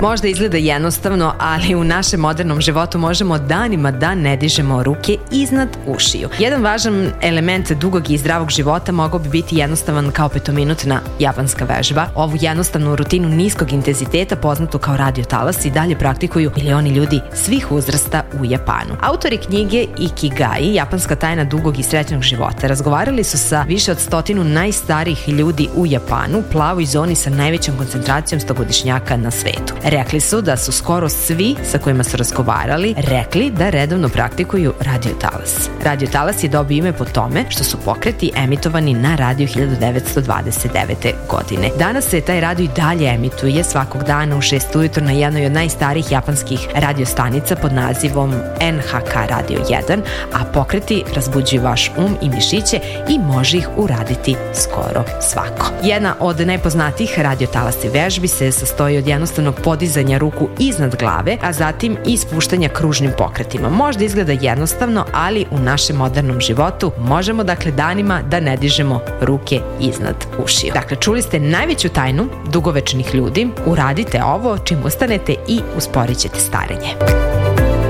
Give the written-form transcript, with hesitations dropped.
Možda izgleda jednostavno, ali u našem modernom životu možemo danima da ne dižemo ruke iznad ušiju. Jedan važan element dugog i zdravog života mogao bi biti jednostavan kao 5-minutna japanska vežba. Ovu jednostavnu rutinu niskog intenziteta, poznatu kao radio talas, i dalje praktikuju milioni ljudi svih uzrasta u Japanu. Autori knjige Ikigai, japanska tajna dugog i srećnog života, razgovarali su sa više od 100 najstarijih ljudi u Japanu, plavoj zoni sa najvećom koncentracijom stogodišnjaka na svetu. Rekli su da su skoro svi sa kojima su razgovarali rekli da redovno praktikuju radio talas. Radio talas je dobio ime po tome što su pokreti emitovani na radiju 1929. godine. Danas se taj radio i dalje emituje svakog dana u 6 ujutro na jednoj od najstarijih japanskih radiostanica pod nazivom NHK Radio 1, a pokreti razbuđuju vaš i mišiće i može ih uraditi skoro svako. Jedna od najpoznatijih radiotalasne vežbi se sastoji od jednostavnog podizanja ruku iznad glave, a zatim i spuštanja kružnim pokretima. Možda izgleda jednostavno, ali u našem modernom životu možemo danima da ne dižemo ruke iznad ušiju. Dakle, čuli ste najveću tajnu dugovečnih ljudi. Uradite ovo čim ustanete i usporit ćete starenje.